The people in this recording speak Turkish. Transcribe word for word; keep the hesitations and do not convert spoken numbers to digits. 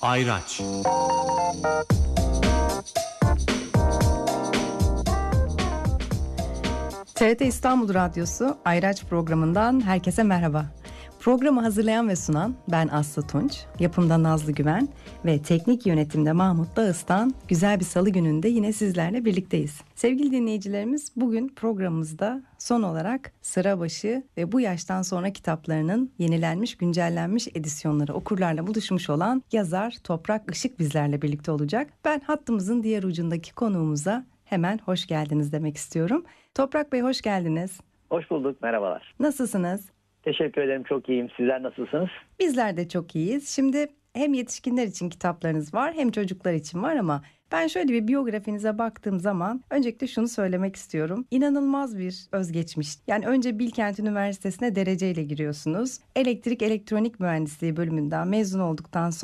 Ayraç. T R T İstanbul Radyosu Ayraç programından herkese merhaba. Programı hazırlayan ve sunan ben Aslı Tunç, yapımda Nazlı Güven ve teknik yönetimde Mahmut Dağıstan. Güzel bir salı gününde yine sizlerle birlikteyiz. Sevgili dinleyicilerimiz, bugün programımızda son olarak Sırabaşı ve Bu Yaştan Sonra kitaplarının yenilenmiş, güncellenmiş edisyonları okurlarla buluşmuş olan yazar Toprak Işık bizlerle birlikte olacak. Ben hattımızın diğer ucundaki konuğumuza hemen hoş geldiniz demek istiyorum. Toprak Bey, hoş geldiniz. Hoş bulduk, merhabalar. Nasılsınız? Teşekkür ederim, çok iyiyim. Sizler nasılsınız? Bizler de çok iyiyiz. Şimdi hem yetişkinler için kitaplarınız var hem çocuklar için var ama ben şöyle bir biyografinize baktığım zaman öncelikle şunu söylemek istiyorum. İnanılmaz bir özgeçmiş. Yani önce Bilkent Üniversitesi'ne dereceyle giriyorsunuz. Elektrik elektronik mühendisliği bölümünden mezun olduktan sonra